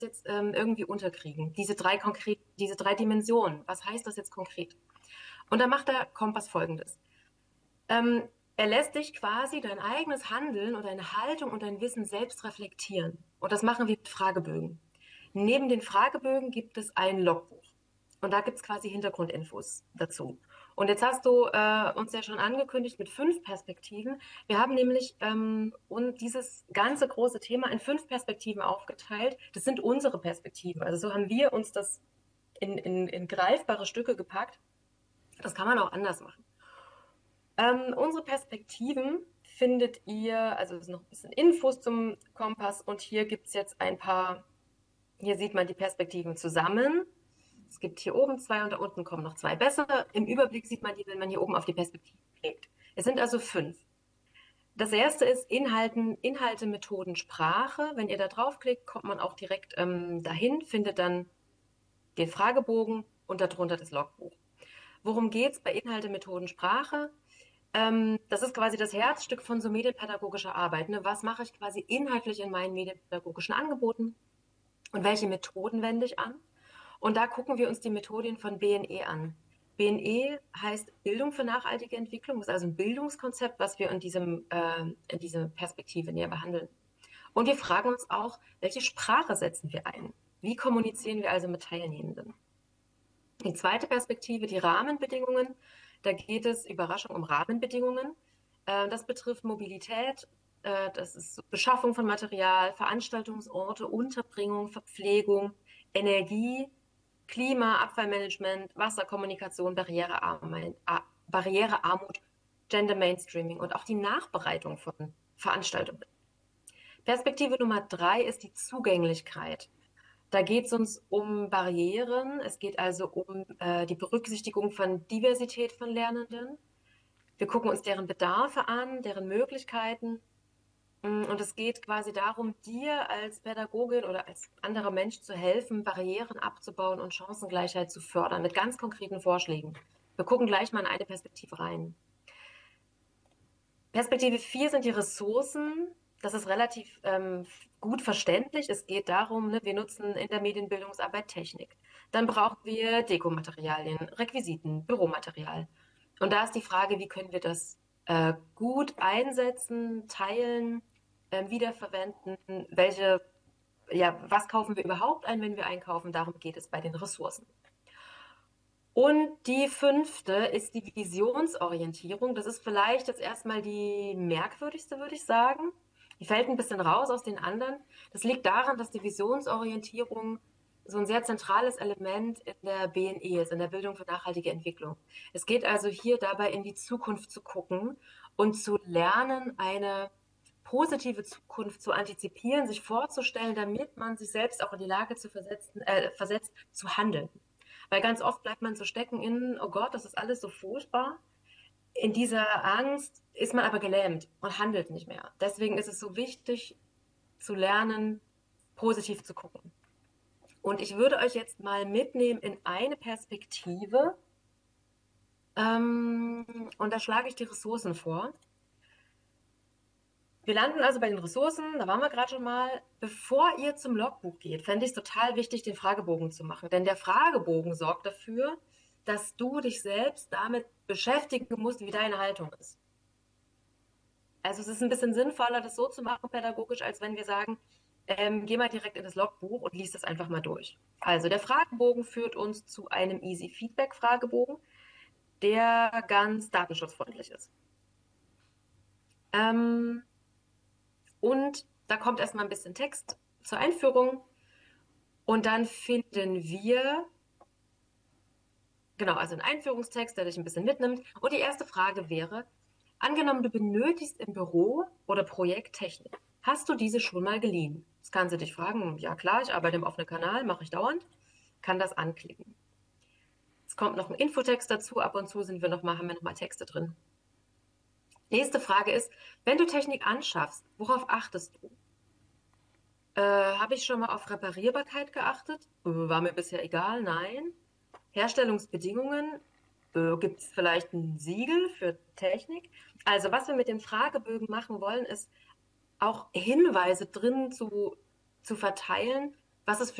jetzt irgendwie unterkriegen. Diese drei Dimensionen. Was heißt das jetzt konkret? Und da macht der Kompass Folgendes. Ähm, Er lässt dich quasi dein eigenes Handeln und deine Haltung und dein Wissen selbst reflektieren. Und das machen wir mit Fragebögen. Neben den Fragebögen gibt es ein Logbuch. Und da gibt es quasi Hintergrundinfos dazu. Und jetzt hast du uns ja schon angekündigt mit 5 Perspektiven. Wir haben nämlich und dieses ganze große Thema in 5 Perspektiven aufgeteilt. Das sind unsere Perspektiven. Also so haben wir uns das in greifbare Stücke gepackt. Das kann man auch anders machen. Unsere Perspektiven findet ihr, also es sind noch ein bisschen Infos zum Kompass und hier gibt's jetzt ein paar, hier sieht man die Perspektiven zusammen. Es gibt hier oben 2 und da unten kommen noch 2 bessere. Im Überblick sieht man die, wenn man hier oben auf die Perspektiven klickt. Es sind also 5. Das erste ist Inhalte, Methoden, Sprache. Wenn ihr da draufklickt, kommt man auch direkt dahin, findet dann den Fragebogen und darunter das Logbuch. Worum geht's bei Inhalte, Methoden, Sprache? Das ist quasi das Herzstück von so medienpädagogischer Arbeit. Ne? Was mache ich quasi inhaltlich in meinen medienpädagogischen Angeboten und welche Methoden wende ich an? Und da gucken wir uns die Methoden von BNE an. BNE heißt Bildung für nachhaltige Entwicklung, das ist also ein Bildungskonzept, was wir in dieser Perspektive näher behandeln. Und wir fragen uns auch, welche Sprache setzen wir ein? Wie kommunizieren wir also mit Teilnehmenden? Die zweite Perspektive, die Rahmenbedingungen. Da geht es, Überraschung, um Rahmenbedingungen. Das betrifft Mobilität, das ist Beschaffung von Material, Veranstaltungsorte, Unterbringung, Verpflegung, Energie, Klima, Abfallmanagement, Wasserkommunikation, Barrierearmut, Gender Mainstreaming und auch die Nachbereitung von Veranstaltungen. Perspektive Nummer 3 ist die Zugänglichkeit. Da geht es uns um Barrieren. Es geht also um die Berücksichtigung von Diversität von Lernenden. Wir gucken uns deren Bedarfe an, deren Möglichkeiten. Und es geht quasi darum, dir als Pädagogin oder als anderer Mensch zu helfen, Barrieren abzubauen und Chancengleichheit zu fördern mit ganz konkreten Vorschlägen. Wir gucken gleich mal in eine Perspektive rein. Perspektive 4 sind die Ressourcen. Das ist relativ gut verständlich. Es geht darum, ne, wir nutzen in der Medienbildungsarbeit Technik. Dann brauchen wir Dekomaterialien, Requisiten, Büromaterial. Und da ist die Frage, wie können wir das gut einsetzen, teilen, wiederverwenden, was kaufen wir überhaupt ein, wenn wir einkaufen? Darum geht es bei den Ressourcen. Und die 5. ist die Visionsorientierung. Das ist vielleicht jetzt erstmal die merkwürdigste, würde ich sagen. Die fällt ein bisschen raus aus den anderen. Das liegt daran, dass die Visionsorientierung so ein sehr zentrales Element in der BNE ist, in der Bildung für nachhaltige Entwicklung. Es geht also hier dabei, in die Zukunft zu gucken und zu lernen, eine positive Zukunft zu antizipieren, sich vorzustellen, damit man sich selbst auch in die Lage versetzt, zu handeln. Weil ganz oft bleibt man so stecken in, oh Gott, das ist alles so furchtbar. In dieser Angst ist man aber gelähmt und handelt nicht mehr. Deswegen ist es so wichtig zu lernen, positiv zu gucken. Und ich würde euch jetzt mal mitnehmen in eine Perspektive. Und da schlage ich die Ressourcen vor. Wir landen also bei den Ressourcen, da waren wir gerade schon mal. Bevor ihr zum Logbuch geht, fände ich es total wichtig, den Fragebogen zu machen. Denn der Fragebogen sorgt dafür, dass du dich selbst damit beschäftigen musst, wie deine Haltung ist. Also es ist ein bisschen sinnvoller, das so zu machen pädagogisch, als wenn wir sagen, geh mal direkt in das Logbuch und lies das einfach mal durch. Also der Fragebogen führt uns zu einem Easy Feedback Fragebogen, der ganz datenschutzfreundlich ist. Und da kommt erstmal ein bisschen Text zur Einführung und dann finden wir, genau, also einen Einführungstext, der dich ein bisschen mitnimmt. Und die erste Frage wäre, angenommen, du benötigst im Büro oder Projekt Technik. Hast du diese schon mal geliehen? Das kannst du dich fragen. Ja klar, ich arbeite im offenen Kanal, mache ich dauernd. Kann das anklicken. Es kommt noch ein Infotext dazu. Ab und zu haben wir noch mal Texte drin. Nächste Frage ist, wenn du Technik anschaffst, worauf achtest du? Habe ich schon mal auf Reparierbarkeit geachtet? War mir bisher egal, nein. Herstellungsbedingungen, gibt es vielleicht ein Siegel für Technik? Also was wir mit den Fragebögen machen wollen, ist auch Hinweise drin zu verteilen, Was es